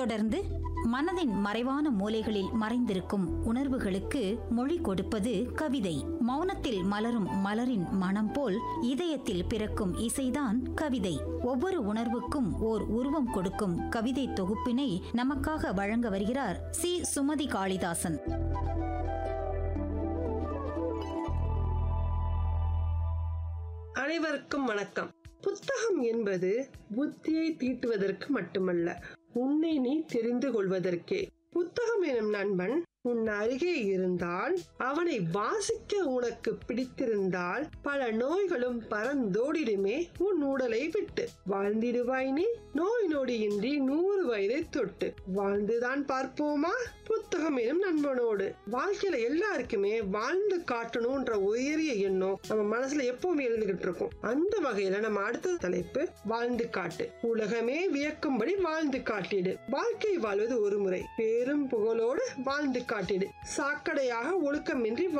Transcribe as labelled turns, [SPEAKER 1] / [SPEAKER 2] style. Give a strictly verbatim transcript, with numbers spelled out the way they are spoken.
[SPEAKER 1] தொடர்ந்து மனதின் மறைவான மூலைகளில் மறைந்திருக்கும் உணர்வுகளுக்கு மொழி கொடுப்பது கவிதை. மௌனத்தில் மலரும் மலரின் மனம் போல் இதயத்தில் பிறக்கும் இசைதான் கவிதை. ஒவ்வொரு உணர்வுக்கும் ஓர் உருவம் கொடுக்கும் கவிதை தொகுப்பினை நமக்காக வழங்க வருகிறார் சி சுமதி காளிதாசன்.
[SPEAKER 2] அனைவருக்கும் வணக்கம். புத்தகம் என்பது புத்தியை தீட்டுவதற்கு மட்டுமல்ல, உன்னை நீ தெரிந்து கொள்வதற்கே. புத்தகம் எனும் நண்பன் உன் அருகே இருந்தால், அவனை வாசிக்க உனக்கு பிடித்திருந்தால், பல நோய்களும் பறந்தோடிடுமே உன் உடலை விட்டு. வாழ்ந்திடுவாய் நீ நோய் நொடியின்றி நூறு வயதை தொட்டு. வாழ்ந்துதான் பார்ப்போமா புத்தகம் எனும் நண்பனோடு. வாழ்க்கையில எல்லாருக்குமே வாழ்ந்து காட்டணும்ன்ற உயரிய எண்ணம் நம்ம மனசுல எப்பவுமே எழுந்துகிட்டு இருக்கும். அந்த வகையில நம்ம அடுத்த தலைப்பு வாழ்ந்து காட்டு. உலகமே வியக்கும்படி வாழ்ந்து காட்டிடு. வாழ்க்கை வாழ்வது ஒரு முறை, பேரும் புகழோடு வாழ்ந்து காட்டிடு. சாக்கடையாக ஒழுக்கமின்றி